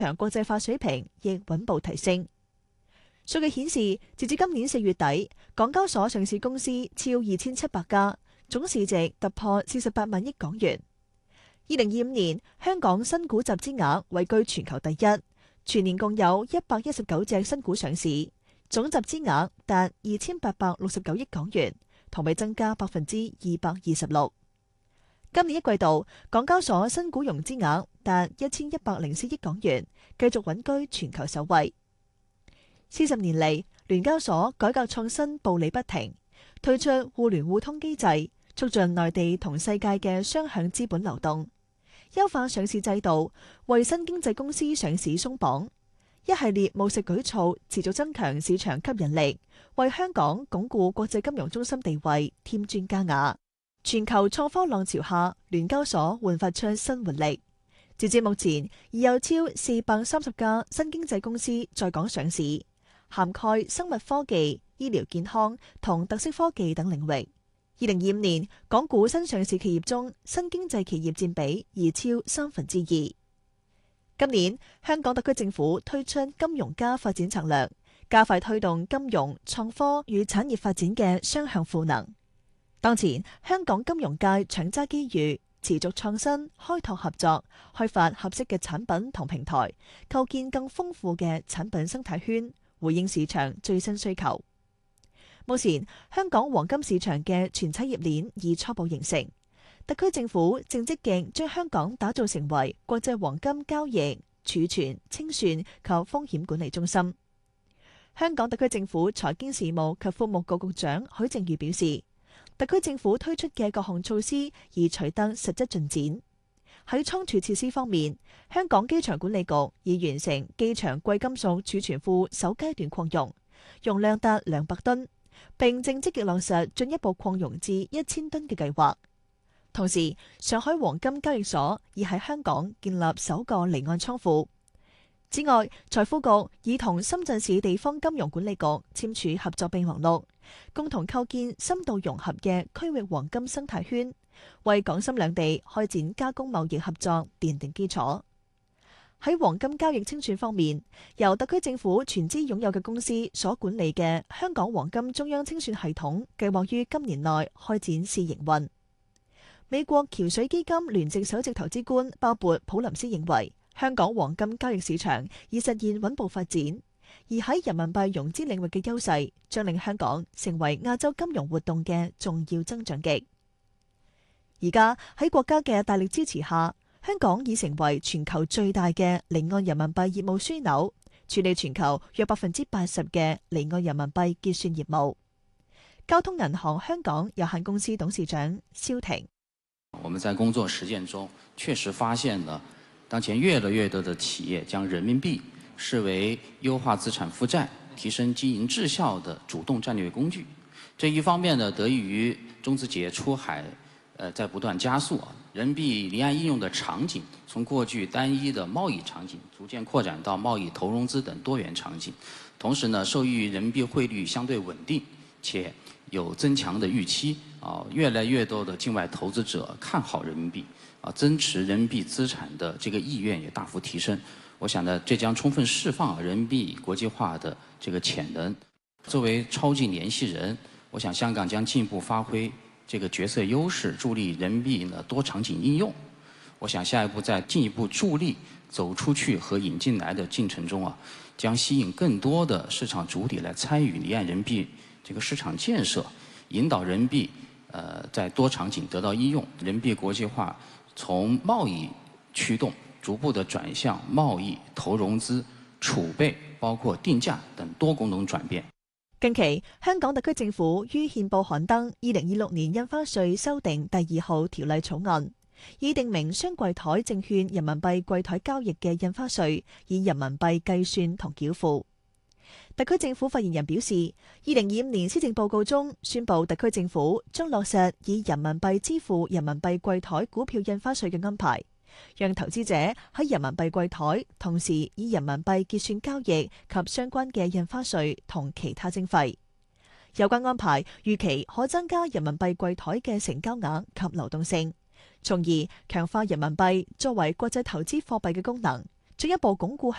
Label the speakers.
Speaker 1: 場國際化水平亦穩步提升。數據顯示，截至今年4月底，港交所上市公司超2700家，總市值突破48萬億港元。2025年，香港新股集資額位居全球第一，全年共有119隻新股上市，總集資額達2869億港元，同比增加226%。今年一季度，港交所新股融資額達1104億港元，繼續穩居全球首位。40年嚟，聯交所改革創新步履不停，推出互聯互通機制，促進內地同世界嘅雙向資本流動，優化上市制度，為新經濟公司上市鬆綁，一系列務實舉措持續增強市場吸引力，為香港鞏固國際金融中心地位添磚加瓦。全球創科浪潮下，聯交所煥發出新活力。截至目前，已有超430家新經濟公司在港上市，涵蓋生物科技、醫療健康同特色科技等領域。2025年，港股新上市企業中，新經濟企業佔比已超2/3。今年，香港特區政府推出金融加發展策略，加快推動金融、創科與產業發展嘅雙向賦能。當前，香港金融界搶揸機遇，持續創新、開拓合作，開發合適嘅產品同平台，構建更豐富嘅產品生態圈，回應市場最新需求。目前，香港黃金市場嘅全產業鏈已初步形成，特區政府正積極將香港打造成為國際黃金交易、儲存、清算及風險管理中心。香港特區政府財經事務及庫務局局長許正宇表示，特區政府推出嘅各項措施已取得實質進展。喺倉儲設施方面，香港機場管理局已完成機場貴金屬儲存庫首階段擴容，容量達200噸，並正積極落實進一步擴容至1000噸嘅計劃。同時，上海黃金交易所已喺香港建立首個離岸倉庫。此外，財富局已同深圳市地方金融管理局簽署合作備忘錄，共同構建深度融合嘅區域黃金生態圈，為港深兩地開展加工貿易合作奠定基礎。喺黃金交易清算方面，由特區政府全資擁有嘅公司所管理嘅香港黃金中央清算系統，計劃於今年內開展試營運。美國橋水基金聯席首席投資官鮑勃普林斯認為，香港黃金交易市場已實現穩步發展，而喺人民幣融資領域嘅優勢，將令香港成為亞洲金融活動嘅重要增長極。而家喺國家嘅大力支持下，香港已成為全球最大嘅離岸人民幣業務樞紐，處理全球約80%嘅離岸人民幣結算業務。交通銀行香港有限公司董事長蕭婷：
Speaker 2: 我們在工作實踐中確實發現了，當前越來越多的企業將人民幣視為優化資產負債、提升經營績效的主動戰略工具。這一方面呢，得益於中資企業出海在不斷加速，人民幣離岸應用的場景從過去單一的貿易場景逐漸擴展到貿易投融資等多元場景。同時呢，受益於人民幣匯率相對穩定且有增強的預期，越來越多的境外投資者看好人民幣。增持人民幣資產的這個意願也大幅提升，我想呢，這將充分釋放人民幣國際化的這個潛能。作為超境聯繫人，我想香港將進一步發揮這個角色優勢，助力人民幣呢多場景應用。我想下一步在進一步助力走出去和引進來的進程中將吸引更多的市場主體來參與離岸人民幣這個市場建設，引導人民幣在多場景得到應用，人民幣國際化從貿易驅動逐步的轉向貿易、投融資、儲備，包括定價等多功能轉變。
Speaker 1: 近期，香港特區政府於憲報刊登2026年印花稅修訂第2號條例草案，以訂明雙櫃台證券人民幣櫃台交易嘅印花稅以人民幣計算同繳付。特區政府發言人表示，2025年施政報告中宣布，特區政府將落實以人民幣支付人民幣櫃台股票印花稅嘅安排，讓投資者喺人民幣櫃台同時以人民幣結算交易及相關嘅印花稅同其他徵費。有關安排預期可增加人民幣櫃台嘅成交額及流動性，從而強化人民幣作為國際投資貨幣嘅功能， 進一步鞏固